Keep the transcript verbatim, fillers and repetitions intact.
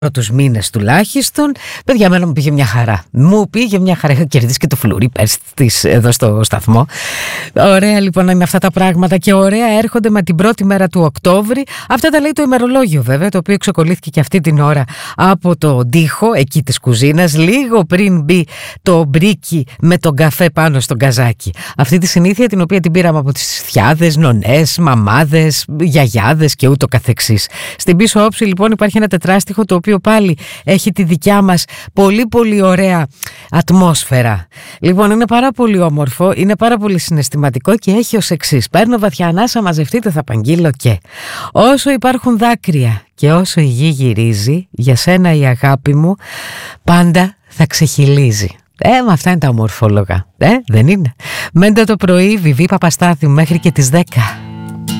πρώτους μήνες τουλάχιστον. Παιδιά, εμένα μου πήγε μια χαρά. Μου πήγε μια χαρά. Είχα κερδίσει και το φλουρί πέρσι της, εδώ στο σταθμό. Ωραία λοιπόν είναι αυτά τα πράγματα και ωραία έρχονται με την πρώτη μέρα του Οκτώβρη. Αυτά τα λέει το ημερολόγιο βέβαια, το οποίο εξοκολλήθηκε και αυτή την ώρα από το τοίχο εκεί της κουζίνας, λίγο πριν μπει το μπρίκι με τον καφέ πάνω στον καζάκι. Αυτή τη συνήθεια την οποία την πήραμε από τις θιάδες, νονές, μαμάδες, γιαγιάδες και ούτω καθεξής. Στην πίσω όψη λοιπόν υπάρχει ένα τετράστιχο το οποίο πάλι έχει τη δικιά μας πολύ πολύ ωραία ατμόσφαιρα. Λοιπόν, είναι πάρα πολύ όμορφο, είναι πάρα πολύ συναισθηματικό και έχει ως εξής: παίρνω βαθιά ανάσα, μαζευτείτε, θα απαγγείλω και όσο υπάρχουν δάκρυα και όσο η γη γυρίζει, για σένα η αγάπη μου πάντα θα ξεχυλίζει. Ε, μα αυτά είναι τα ομορφόλογα, ε, δεν είναι? Μέντε το πρωί, Βιβί Παπαστάθιου, μέχρι και τις δέκα.